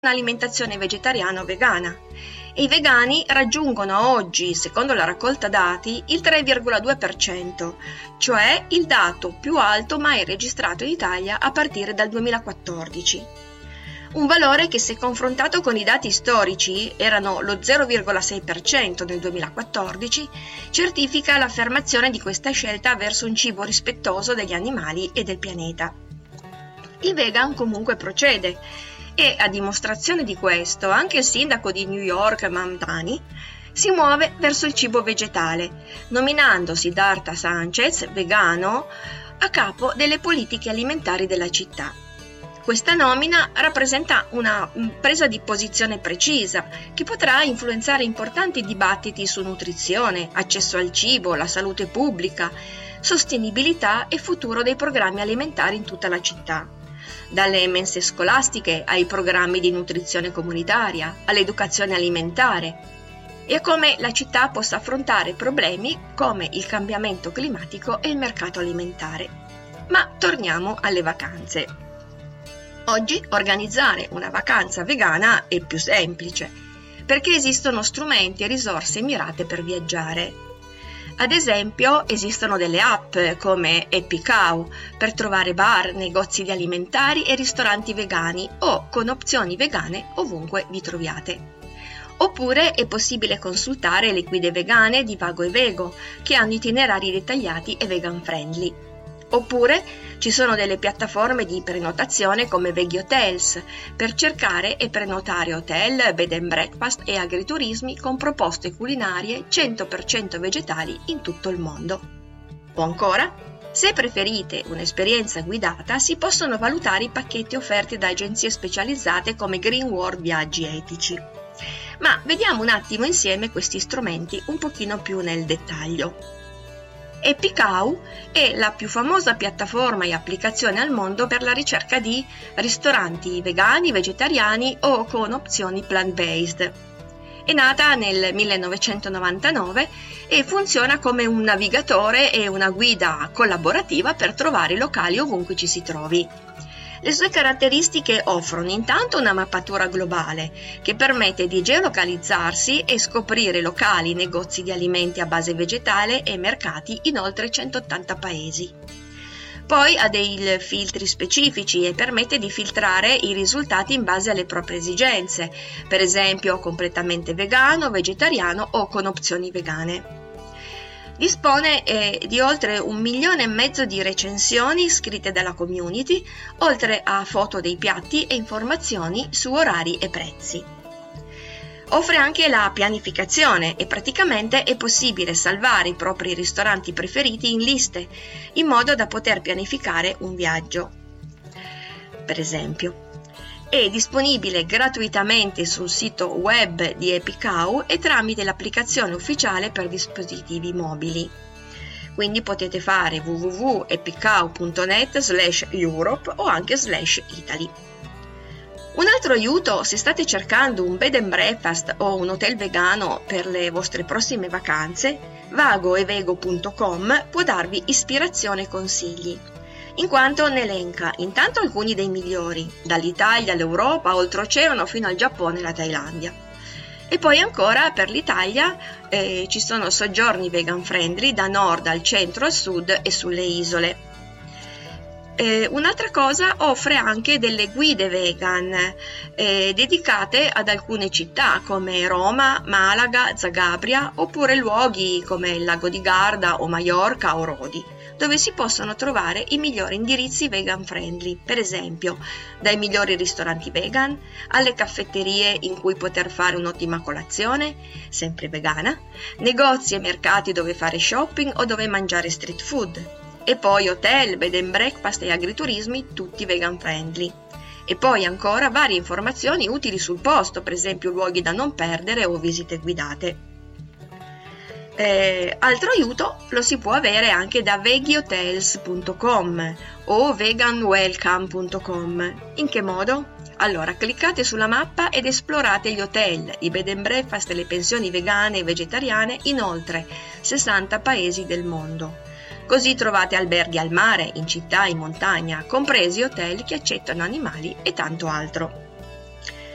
un'alimentazione vegetariana o vegana e i vegani raggiungono oggi, secondo la raccolta dati, il 3,2%, cioè il dato più alto mai registrato in Italia a partire dal 2014. Un valore che, se confrontato con i dati storici, erano lo 0,6% nel 2014, certifica l'affermazione di questa scelta verso un cibo rispettoso degli animali e del pianeta. Il vegan comunque procede e, a dimostrazione di questo, anche il sindaco di New York, Mamdani, si muove verso il cibo vegetale, nominando Siddhartha Sanchez, vegano, a capo delle politiche alimentari della città. Questa nomina rappresenta una presa di posizione precisa che potrà influenzare importanti dibattiti su nutrizione, accesso al cibo, la salute pubblica, sostenibilità e futuro dei programmi alimentari in tutta la città. Dalle mense scolastiche ai programmi di nutrizione comunitaria, all'educazione alimentare e a come la città possa affrontare problemi come il cambiamento climatico e il mercato alimentare. Ma torniamo alle vacanze. Oggi organizzare una vacanza vegana è più semplice, perché esistono strumenti e risorse mirate per viaggiare. Ad esempio, esistono delle app come EpiCow per trovare bar, negozi di alimentari e ristoranti vegani o con opzioni vegane ovunque vi troviate. Oppure è possibile consultare le guide vegane di Vago e Vego, che hanno itinerari dettagliati e vegan friendly. Oppure ci sono delle piattaforme di prenotazione come Veggie Hotels per cercare e prenotare hotel, bed and breakfast e agriturismi con proposte culinarie 100% vegetali in tutto il mondo. O ancora, se preferite un'esperienza guidata, si possono valutare i pacchetti offerti da agenzie specializzate come Green World Viaggi Etici. Ma vediamo un attimo insieme questi strumenti un pochino più nel dettaglio. EpiCow è la più famosa piattaforma e applicazione al mondo per la ricerca di ristoranti vegani, vegetariani o con opzioni plant-based. È nata nel 1999 e funziona come un navigatore e una guida collaborativa per trovare locali ovunque ci si trovi. Le sue caratteristiche offrono intanto una mappatura globale che permette di geolocalizzarsi e scoprire locali, negozi di alimenti a base vegetale e mercati in oltre 180 paesi. Poi ha dei filtri specifici e permette di filtrare i risultati in base alle proprie esigenze, per esempio completamente vegano, vegetariano o con opzioni vegane. Dispone di oltre 1,5 milioni di recensioni scritte dalla community, oltre a foto dei piatti e informazioni su orari e prezzi. Offre anche la pianificazione e praticamente è possibile salvare i propri ristoranti preferiti in liste, in modo da poter pianificare un viaggio. Per esempio, è disponibile gratuitamente sul sito web di EpiCow e tramite l'applicazione ufficiale per dispositivi mobili. Quindi potete fare www.epicow.net/Europe o anche /Italy. Un altro aiuto, se state cercando un bed and breakfast o un hotel vegano per le vostre prossime vacanze, vagoevego.com può darvi ispirazione e consigli, in quanto ne elenca intanto alcuni dei migliori, dall'Italia all'Europa, oltreoceano fino al Giappone e la Thailandia. E poi ancora per l'Italia ci sono soggiorni vegan friendly da nord al centro, al sud e sulle isole. Un'altra cosa, offre anche delle guide vegan dedicate ad alcune città come Roma, Malaga, Zagabria, oppure luoghi come il lago di Garda o Maiorca o Rodi, dove si possono trovare i migliori indirizzi vegan friendly, per esempio dai migliori ristoranti vegan alle caffetterie in cui poter fare un'ottima colazione, sempre vegana, negozi e mercati dove fare shopping o dove mangiare street food, e poi hotel, bed and breakfast e agriturismi tutti vegan friendly. E poi ancora varie informazioni utili sul posto, per esempio luoghi da non perdere o visite guidate. Altro aiuto lo si può avere anche da veggiehotels.com o veganwelcome.com. In che modo? Allora, cliccate sulla mappa ed esplorate gli hotel, i bed and breakfast e le pensioni vegane e vegetariane in oltre 60 paesi del mondo. Così trovate alberghi al mare, in città, in montagna, compresi hotel che accettano animali e tanto altro.